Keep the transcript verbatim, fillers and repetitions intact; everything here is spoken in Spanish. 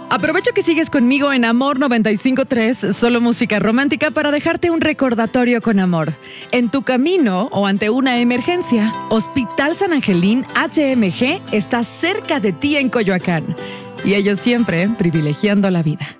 Aprovecho que sigues conmigo en Amor noventa y cinco punto tres, solo música romántica, para dejarte un recordatorio con amor. En tu camino o ante una emergencia, Hospital San Angelín H M G está cerca de ti en Coyoacán. Y ellos siempre privilegiando la vida.